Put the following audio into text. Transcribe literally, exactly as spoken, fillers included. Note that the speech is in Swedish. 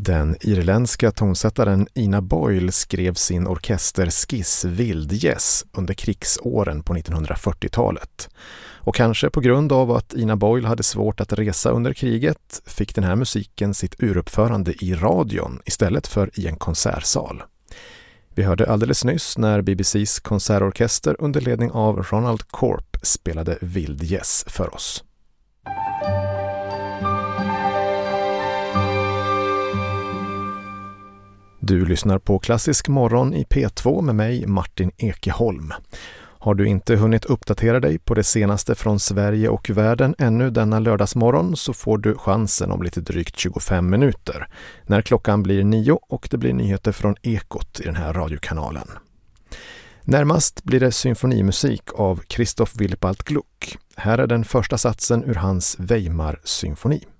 Den irländska tonsättaren Ina Boyle skrev sin orkesterskiss Vildgäss under krigsåren på nittonhundrafyrtiotalet. Och kanske på grund av att Ina Boyle hade svårt att resa under kriget fick den här musiken sitt uruppförande i radion istället för i en konsertsal. Vi hörde alldeles nyss när B B C:s konsertorkester under ledning av Ronald Corp spelade Vildgäss för oss. Du lyssnar på Klassisk morgon i P två med mig, Martin Ekeholm. Har du inte hunnit uppdatera dig på det senaste från Sverige och världen ännu denna lördagsmorgon så får du chansen om lite drygt tjugofem minuter när klockan blir nio och det blir nyheter från Ekot i den här radiokanalen. Närmast blir det symfonimusik av Christoph Willibald Gluck. Här är den första satsen ur hans Weimar-symfoni.